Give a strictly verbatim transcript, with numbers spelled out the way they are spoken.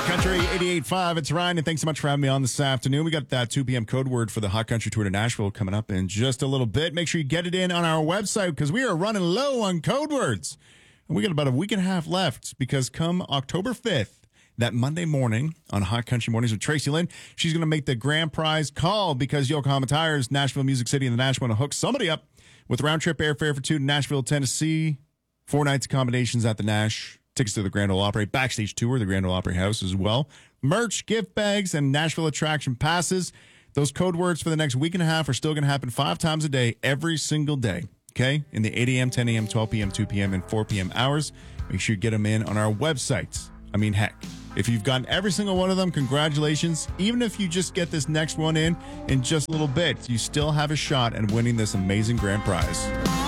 Country eighty-eight point five. It's Ryan, and thanks so much for having me on this afternoon. We got that two p.m. code word for the Hot Country Tour to Nashville coming up in just a little bit. Make sure you get it in on our website because we are running low on code words. And we got about a week and a half left because come October fifth, that Monday morning on Hot Country Mornings with Tracy Lynn, she's going to make the grand prize call because Yokohama Tires, Nashville Music City, and the Nash want to hook somebody up with round-trip airfare for two to Nashville, Tennessee, four nights accommodations at the Nash, tickets to the Grand Ole Opry, backstage tour, the Grand Ole Opry House as well, merch, gift bags, and Nashville attraction passes. Those code words for the next week and a half are still going to happen five times a day, every single day, okay? In the eight a.m., ten a.m., twelve p.m., two p.m., and four p.m. hours. Make sure you get them in on our website. I mean, heck, if you've gotten every single one of them, congratulations. Even if you just get this next one in in just a little bit, you still have a shot at winning this amazing grand prize.